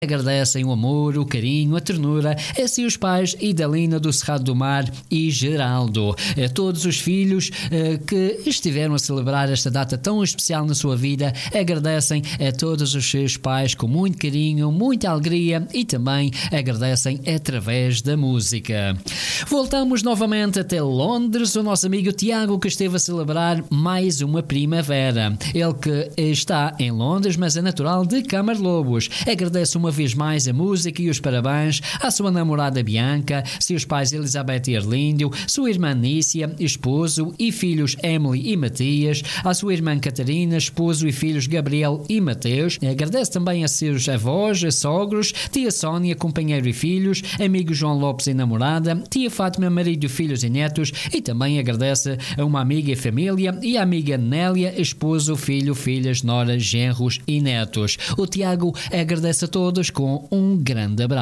Agradecem o amor, o carinho, a ternura a seus pais Idalina do Cerrado do Mar e Geraldo. A todos os filhos que estiveram a celebrar esta data tão especial na sua vida, agradecem a todos os seus pais com muito carinho, muita alegria e também agradecem através da música. Voltamos novamente até Londres, o nosso amigo Tiago, que esteve a celebrar mais uma primavera. Ele que está em Londres, mas é natural de Camarlobos. Agradece uma vez mais a música e os parabéns à sua namorada Bianca, seus pais Elizabeth e Erlíndio, sua irmã Nícia, esposo e filhos Emily e Matias, à sua irmã Catarina, esposo e filhos Gabriel e Mateus. Agradece também a seus avós, a sogros, tia Sónia, companheiro e filhos, amigo João Lopes e namorada, tia Fátima, marido, filhos e netos, e também agradece a uma amiga e família e a amiga Nélia, esposo, filho, filhas, noras, genros e netos. O Tiago agradece a todos com um grande abraço.